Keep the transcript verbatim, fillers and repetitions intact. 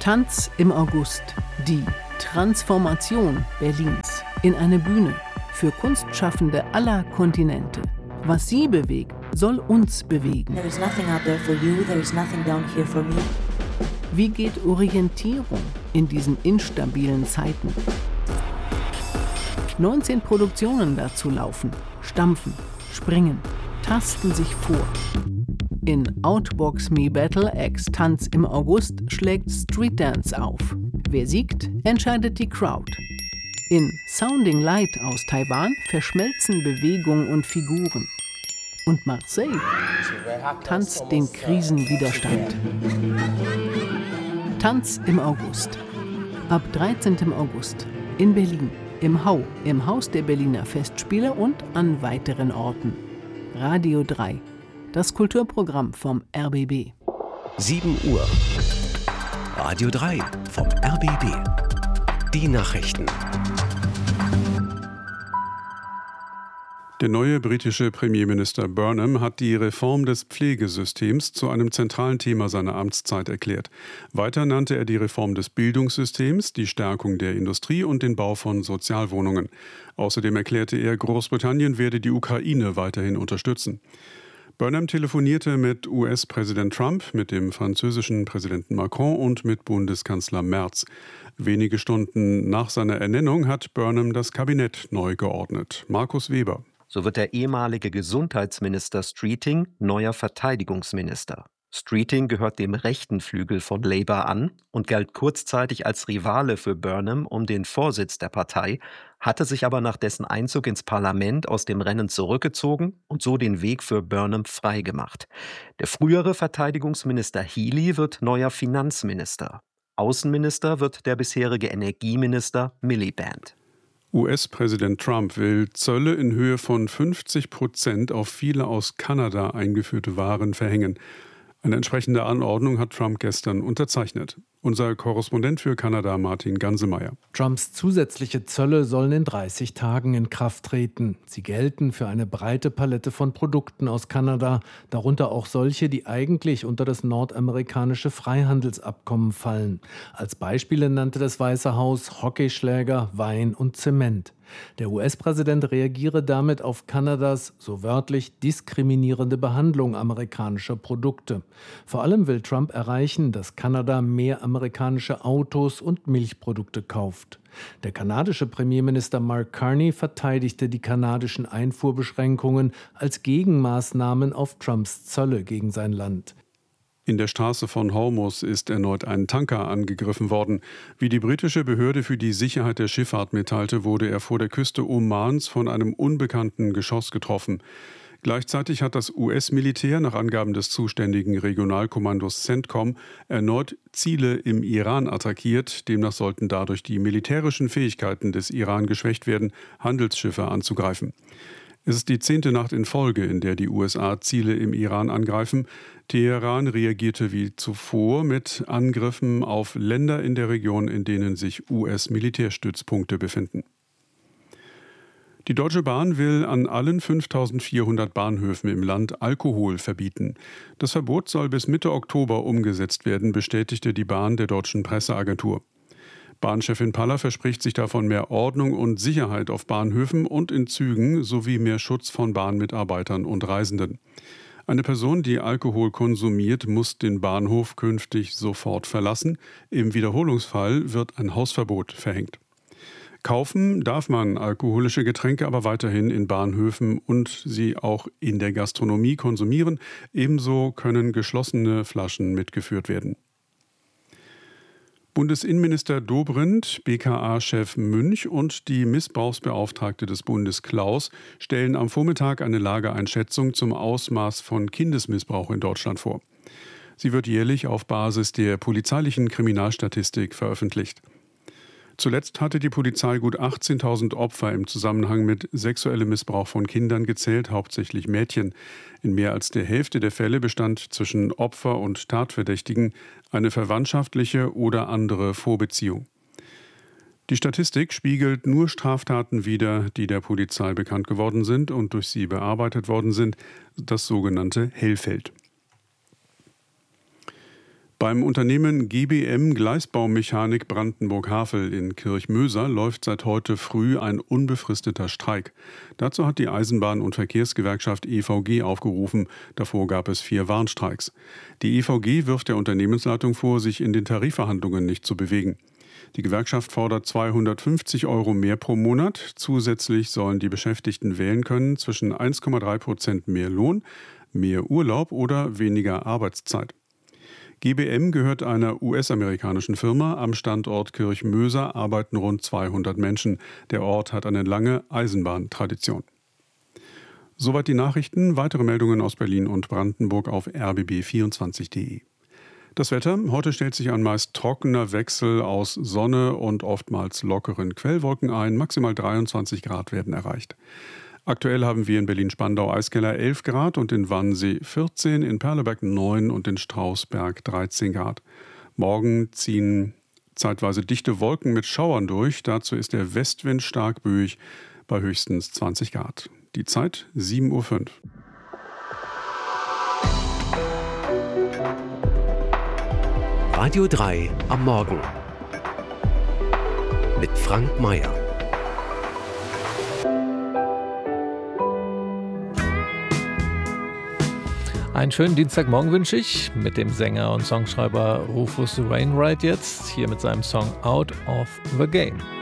Tanz im August. Die Transformation Berlins in eine Bühne für Kunstschaffende aller Kontinente. Was sie bewegt, soll uns bewegen. There is nothing out there for you, there is nothing down here for me. Wie geht Orientierung in diesen instabilen Zeiten? neunzehn Produktionen dazu laufen, stampfen, springen, tasten sich vor. In Outbox Me Battle X Tanz im August schlägt Street Dance auf. Wer siegt, entscheidet die Crowd. In Sounding Light aus Taiwan verschmelzen Bewegung und Figuren. Und Marseille tanzt den Krisenwiderstand. Tanz im August. Ab dreizehnten August in Berlin, im Hau, im Haus der Berliner Festspiele und an weiteren Orten. Radio drei. Das Kulturprogramm vom R B B. sieben Uhr. Radio drei vom R B B. Die Nachrichten. Der neue britische Premierminister Burnham hat die Reform des Pflegesystems zu einem zentralen Thema seiner Amtszeit erklärt. Weiter nannte er die Reform des Bildungssystems, die Stärkung der Industrie und den Bau von Sozialwohnungen. Außerdem erklärte er, Großbritannien werde die Ukraine weiterhin unterstützen. Burnham telefonierte mit U S-Präsident Trump, mit dem französischen Präsidenten Macron und mit Bundeskanzler Merz. Wenige Stunden nach seiner Ernennung hat Burnham das Kabinett neu geordnet. Markus Weber. So wird der ehemalige Gesundheitsminister Streeting neuer Verteidigungsminister. Streeting gehört dem rechten Flügel von Labour an und galt kurzzeitig als Rivale für Burnham um den Vorsitz der Partei, hatte sich aber nach dessen Einzug ins Parlament aus dem Rennen zurückgezogen und so den Weg für Burnham freigemacht. Der frühere Verteidigungsminister Healey wird neuer Finanzminister. Außenminister wird der bisherige Energieminister Miliband. U S-Präsident Trump will Zölle in Höhe von fünfzig Prozent auf viele aus Kanada eingeführte Waren verhängen. Eine entsprechende Anordnung hat Trump gestern unterzeichnet. Unser Korrespondent für Kanada, Martin Gansemeyer. Trumps zusätzliche Zölle sollen in dreißig Tagen in Kraft treten. Sie gelten für eine breite Palette von Produkten aus Kanada, darunter auch solche, die eigentlich unter das nordamerikanische Freihandelsabkommen fallen. Als Beispiele nannte das Weiße Haus Hockeyschläger, Wein und Zement. Der U S-Präsident reagiere damit auf Kanadas, so wörtlich, diskriminierende Behandlung amerikanischer Produkte. Vor allem will Trump erreichen, dass Kanada mehr amerikanische Autos und Milchprodukte kauft. Der kanadische Premierminister Mark Carney verteidigte die kanadischen Einfuhrbeschränkungen als Gegenmaßnahmen auf Trumps Zölle gegen sein Land. In der Straße von Hormuz ist erneut ein Tanker angegriffen worden. Wie die britische Behörde für die Sicherheit der Schifffahrt mitteilte, wurde er vor der Küste Omans von einem unbekannten Geschoss getroffen. Gleichzeitig hat das U S-Militär nach Angaben des zuständigen Regionalkommandos CENTCOM erneut Ziele im Iran attackiert. Demnach sollten dadurch die militärischen Fähigkeiten des Iran geschwächt werden, Handelsschiffe anzugreifen. Es ist die zehnte Nacht in Folge, in der die U S A Ziele im Iran angreifen. Teheran reagierte wie zuvor mit Angriffen auf Länder in der Region, in denen sich U S-Militärstützpunkte befinden. Die Deutsche Bahn will an allen fünftausendvierhundert Bahnhöfen im Land Alkohol verbieten. Das Verbot soll bis Mitte Oktober umgesetzt werden, bestätigte die Bahn der deutschen Presseagentur. Bahnchefin Paller verspricht sich davon mehr Ordnung und Sicherheit auf Bahnhöfen und in Zügen sowie mehr Schutz von Bahnmitarbeitern und Reisenden. Eine Person, die Alkohol konsumiert, muss den Bahnhof künftig sofort verlassen. Im Wiederholungsfall wird ein Hausverbot verhängt. Kaufen darf man alkoholische Getränke aber weiterhin in Bahnhöfen und sie auch in der Gastronomie konsumieren. Ebenso können geschlossene Flaschen mitgeführt werden. Bundesinnenminister Dobrindt, B K A-Chef Münch und die Missbrauchsbeauftragte des Bundes Klaus stellen am Vormittag eine Lageeinschätzung zum Ausmaß von Kindesmissbrauch in Deutschland vor. Sie wird jährlich auf Basis der polizeilichen Kriminalstatistik veröffentlicht. Zuletzt hatte die Polizei gut achtzehntausend Opfer im Zusammenhang mit sexuellem Missbrauch von Kindern gezählt, hauptsächlich Mädchen. In mehr als der Hälfte der Fälle bestand zwischen Opfer und Tatverdächtigen eine verwandtschaftliche oder andere Vorbeziehung. Die Statistik spiegelt nur Straftaten wider, die der Polizei bekannt geworden sind und durch sie bearbeitet worden sind, das sogenannte Hellfeld. Beim Unternehmen G B M Gleisbaumechanik Brandenburg-Havel in Kirchmöser läuft seit heute früh ein unbefristeter Streik. Dazu hat die Eisenbahn- und Verkehrsgewerkschaft E V G aufgerufen. Davor gab es vier Warnstreiks. Die E V G wirft der Unternehmensleitung vor, sich in den Tarifverhandlungen nicht zu bewegen. Die Gewerkschaft fordert zweihundertfünfzig Euro mehr pro Monat. Zusätzlich sollen die Beschäftigten wählen können zwischen eins Komma drei Prozent mehr Lohn, mehr Urlaub oder weniger Arbeitszeit. G B M gehört einer U S-amerikanischen Firma. Am Standort Kirchmöser arbeiten rund zweihundert Menschen. Der Ort hat eine lange Eisenbahntradition. Soweit die Nachrichten. Weitere Meldungen aus Berlin und Brandenburg auf r b b vierundzwanzig punkt d e. Das Wetter. Heute stellt sich ein meist trockener Wechsel aus Sonne und oftmals lockeren Quellwolken ein. Maximal dreiundzwanzig Grad werden erreicht. Aktuell haben wir in Berlin-Spandau Eiskeller elf Grad und in Wannsee vierzehn, in Perleberg neun und in Strausberg dreizehn Grad. Morgen ziehen zeitweise dichte Wolken mit Schauern durch. Dazu ist der Westwind stark böig bei höchstens zwanzig Grad. Die Zeit sieben Uhr fünf. Radio drei am Morgen mit Frank Mayer. Einen schönen Dienstagmorgen wünsche ich mit dem Sänger und Songschreiber Rufus Wainwright jetzt hier mit seinem Song Out of the Game.